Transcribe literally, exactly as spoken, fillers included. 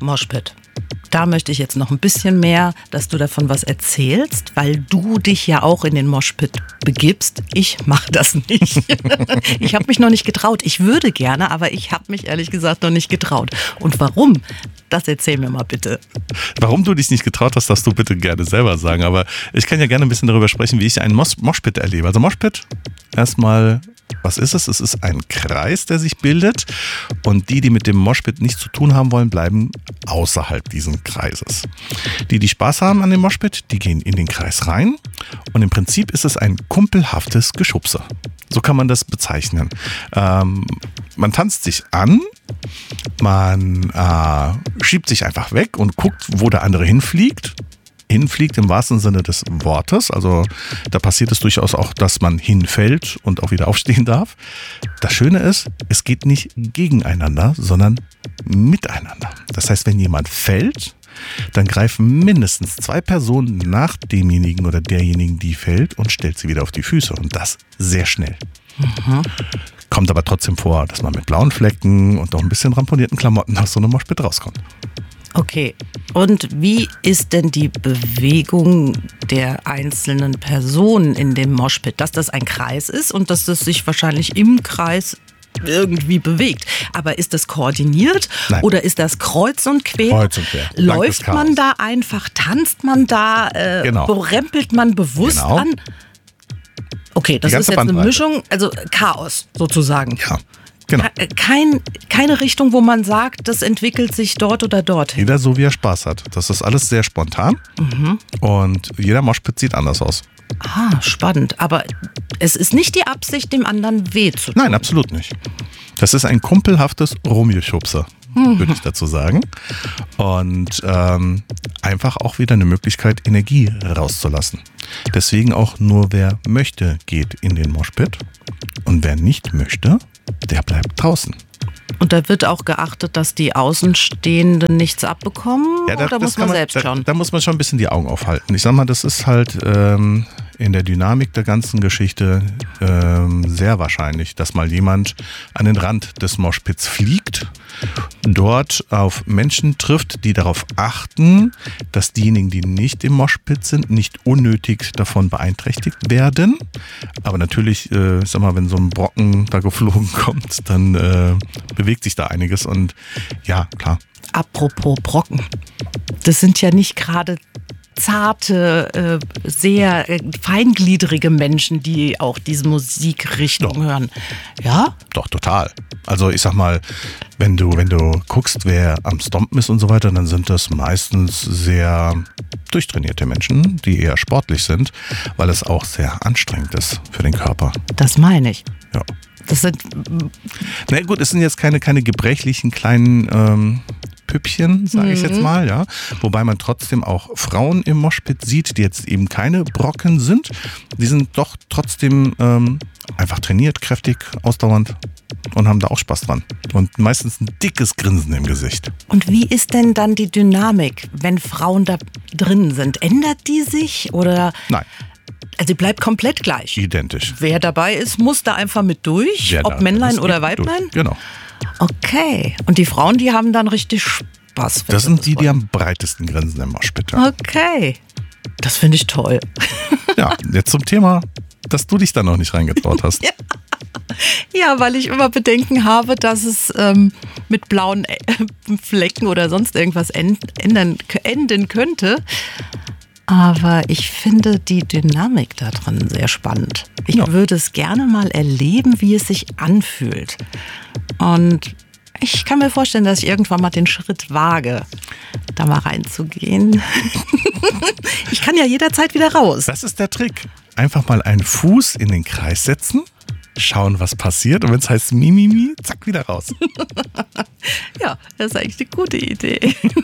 Moshpit. Da möchte ich jetzt noch ein bisschen mehr, dass du davon was erzählst, weil du dich ja auch in den Moshpit begibst. Ich mache das nicht. Ich habe mich noch nicht getraut. Ich würde gerne, aber ich habe mich ehrlich gesagt noch nicht getraut. Und warum? Das erzähl mir mal bitte. Warum du dich nicht getraut hast, darfst du bitte gerne selber sagen. Aber ich kann ja gerne ein bisschen darüber sprechen, wie ich einen Mos- Moshpit erlebe. Also Moshpit, erstmal, was ist es? Es ist ein Kreis, der sich bildet. Und die, die mit dem Moshpit nichts zu tun haben wollen, bleiben außerhalb dieses Kreises. Die, die Spaß haben an dem Moshpit, die gehen in den Kreis rein. Und im Prinzip ist es ein kumpelhaftes Geschubse. So kann man das bezeichnen. Ähm, man tanzt sich an, man äh, schiebt sich einfach weg und guckt, wo der andere hinfliegt. Hinfliegt im wahrsten Sinne des Wortes. Also da passiert es durchaus auch, dass man hinfällt und auch wieder aufstehen darf. Das Schöne ist, es geht nicht gegeneinander, sondern miteinander. Das heißt, wenn jemand fällt, dann greifen mindestens zwei Personen nach demjenigen oder derjenigen, die fällt, und stellt sie wieder auf die Füße. Und das sehr schnell. Mhm. Kommt aber trotzdem vor, dass man mit blauen Flecken und noch ein bisschen ramponierten Klamotten aus so einem Moshpit rauskommt. Okay, und wie ist denn die Bewegung der einzelnen Personen in dem Moshpit? Dass das ein Kreis ist und dass das sich wahrscheinlich im Kreis irgendwie bewegt. Aber ist das koordiniert? Nein. Oder ist das kreuz und quer? Kreuz und quer. Läuft man da einfach? Tanzt man da? Äh, genau. Rempelt man bewusst genau. an? Okay, das ist jetzt Bandbreite. Eine Mischung, also Chaos sozusagen. Ja. Genau. Kein, keine Richtung, wo man sagt, das entwickelt sich dort oder dorthin. Jeder so, wie er Spaß hat. Das ist alles sehr spontan. Mhm. Und jeder Moshpit sieht anders aus. Ah, spannend. Aber es ist nicht die Absicht, dem anderen weh zu tun. Nein, absolut nicht. Das ist ein kumpelhaftes Rumgeschubse, mhm. würde ich dazu sagen. Und ähm, einfach auch wieder eine Möglichkeit, Energie rauszulassen. Deswegen auch nur wer möchte, geht in den Moshpit. Und wer nicht möchte, der bleibt draußen. Und da wird auch geachtet, dass die Außenstehenden nichts abbekommen? Ja, da, oder muss man, man selbst da, schauen? Da muss man schon ein bisschen die Augen aufhalten. Ich sag mal, das ist halt ähm, in der Dynamik der ganzen Geschichte ähm, sehr wahrscheinlich, dass mal jemand an den Rand des Moshpits fliegt, dort auf Menschen trifft, die darauf achten, dass diejenigen, die nicht im Moshpit sind, nicht unnötig davon beeinträchtigt werden. Aber natürlich, äh, ich sag mal, wenn so ein Brocken da geflogen kommt, dann äh, bewegt sich da einiges und ja, klar. Apropos Brocken, das sind ja nicht gerade zarte, äh, sehr äh, feingliedrige Menschen, die auch diese Musikrichtung Doch. hören. Ja? Doch, total. Also ich sag mal, wenn du, wenn du guckst, wer am Stompen ist und so weiter, dann sind das meistens sehr durchtrainierte Menschen, die eher sportlich sind, weil es auch sehr anstrengend ist für den Körper. Das meine ich. Ja. Das sind... Na gut, es sind jetzt keine, keine gebrechlichen kleinen ähm, Püppchen, sage ich jetzt mal, ja. Wobei man trotzdem auch Frauen im Moshpit sieht, die jetzt eben keine Brocken sind. Die sind doch trotzdem ähm, einfach trainiert, kräftig, ausdauernd und haben da auch Spaß dran. Und meistens ein dickes Grinsen im Gesicht. Und wie ist denn dann die Dynamik, wenn Frauen da drin sind? Ändert die sich oder... Nein. Also sie bleibt komplett gleich. Identisch. Wer dabei ist, muss da einfach mit durch, Wer ob Männlein oder Weiblein? Durch. Genau. Okay. Und die Frauen, die haben dann richtig Spaß. Das sind die, die am breitesten grinsen im Moshpit. Okay. Das finde ich toll. Ja, jetzt zum Thema, dass du dich da noch nicht reingetraut hast. Ja. Ja, weil ich immer Bedenken habe, dass es ähm, mit blauen Flecken oder sonst irgendwas ändern, enden könnte. Aber ich finde die Dynamik da drin sehr spannend. Ich ja. würde es gerne mal erleben, wie es sich anfühlt. Und ich kann mir vorstellen, dass ich irgendwann mal den Schritt wage, da mal reinzugehen. Ich kann ja jederzeit wieder raus. Das ist der Trick. Einfach mal einen Fuß in den Kreis setzen, schauen, was passiert. Und wenn es heißt Mimimi, zack, wieder raus. Ja, das ist eigentlich eine gute Idee.